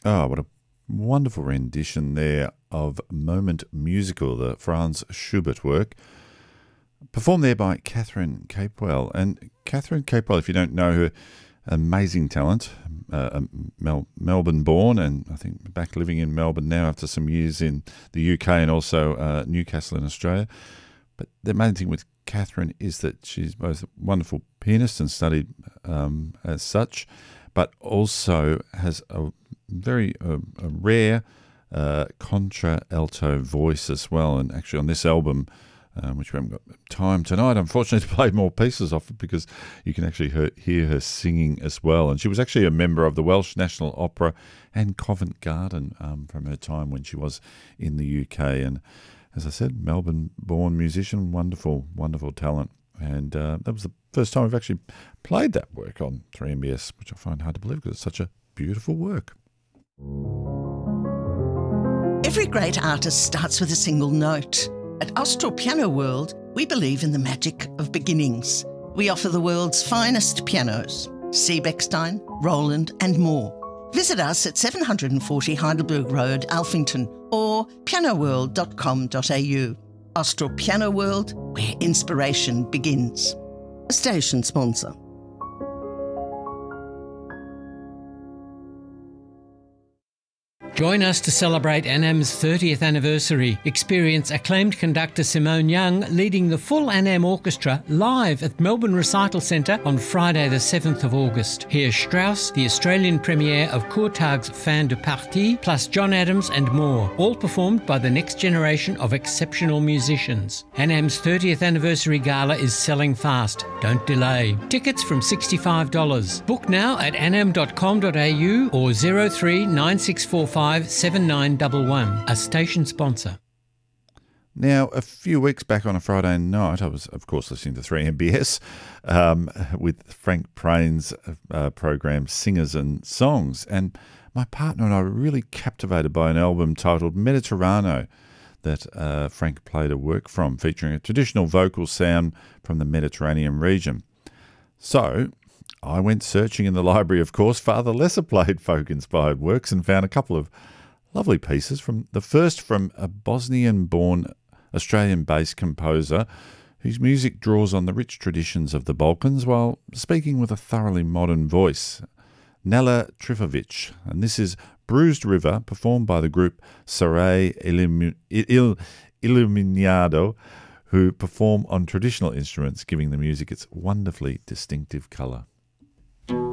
Oh, what a wonderful rendition there of Moment Musical, the Franz Schubert work, performed there by Catherine Capewell. And Catherine Capewell, if you don't know her, amazing talent, Melbourne born, and I think back living in Melbourne now after some years in the UK and also Newcastle in Australia. But the main thing with Catherine is that she's both a wonderful pianist and studied as such, but also has a very a rare contra-alto voice as well. And actually on this album, which we haven't got time tonight, unfortunately, to play more pieces off it, because you can actually hear her singing as well. And she was actually a member of the Welsh National Opera and Covent Garden from her time when she was in the UK. And as I said, Melbourne-born musician, wonderful, wonderful talent. And that was the first time we've actually played that work on 3MBS, which I find hard to believe because it's such a beautiful work. Every great artist starts with a single note. At Austral Piano World, we believe in the magic of beginnings. We offer the world's finest pianos, Seebeckstein, Roland and more. Visit us at 740 Heidelberg Road, Alphington, or pianoworld.com.au. Austral Piano World, where inspiration begins. A station sponsor. Join us to celebrate ANAM's 30th anniversary. Experience acclaimed conductor Simone Young leading the full ANAM Orchestra live at Melbourne Recital Centre on Friday the 7th of August. Hear Strauss, the Australian premiere of Courtag's Fin de Partie, plus John Adams and more, all performed by the next generation of exceptional musicians. ANAM's 30th anniversary gala is selling fast. Don't delay. Tickets from $65. Book now at anam.com.au or 03 9645 7911, a station sponsor. Now, a few weeks back on a Friday night, I was, of course, listening to 3MBS with Frank Prain's program Singers and Songs, and my partner and I were really captivated by an album titled Mediterrano that Frank played a work from, featuring a traditional vocal sound from the Mediterranean region. So I went searching in the library, of course, for other lesser-played folk-inspired works and found a couple of lovely pieces. The first from a Bosnian-born Australian-based composer whose music draws on the rich traditions of the Balkans while speaking with a thoroughly modern voice, Nela Trifovic. And this is Bruised River, performed by the group Sarai Illuminado, who perform on traditional instruments, giving the music its wonderfully distinctive colour.